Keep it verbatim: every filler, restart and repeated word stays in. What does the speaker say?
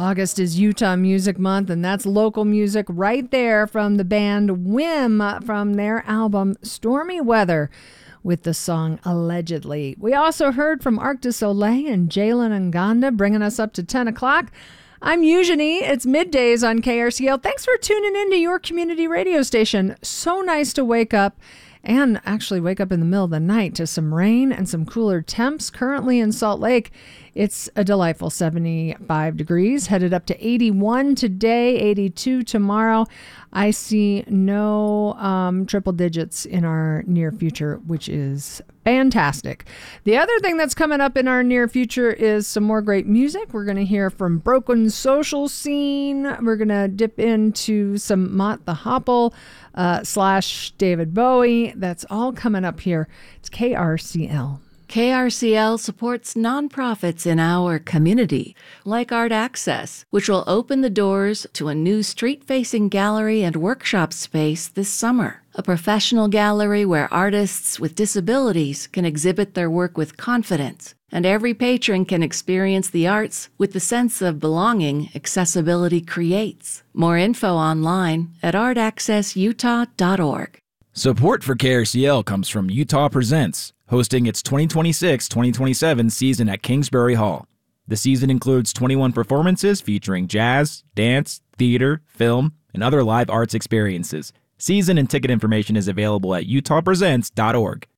August is Utah Music Month, and that's local music right there from the band Whim from their album Stormy Weather with the song Allegedly. We also heard from Arc du Soleil and Jalen Nganda, bringing us up to ten o'clock. I'm Eugenie. It's middays on K R C L. Thanks for tuning into your community radio station. So nice to wake up and actually wake up in the middle of the night to some rain and some cooler temps. Currently in Salt Lake, it's a delightful seventy-five degrees, headed up to eighty-one today, eighty-two tomorrow. I see no um, triple digits in our near future, which is fantastic. The other thing that's coming up in our near future is some more great music. We're going to hear from Broken Social Scene. We're going to dip into some Mott the Hopple uh, slash David Bowie. That's all coming up here. It's K R C L. K R C L supports nonprofits in our community, like Art Access, which will open the doors to a new street-facing gallery and workshop space this summer. A professional gallery where artists with disabilities can exhibit their work with confidence, and every patron can experience the arts with the sense of belonging accessibility creates. More info online at art access utah dot org. Support for K R C L comes from Utah Presents, hosting its twenty twenty-six twenty twenty-seven season at Kingsbury Hall. The season includes twenty-one performances featuring jazz, dance, theater, film, and other live arts experiences. Season and ticket information is available at utah presents dot org.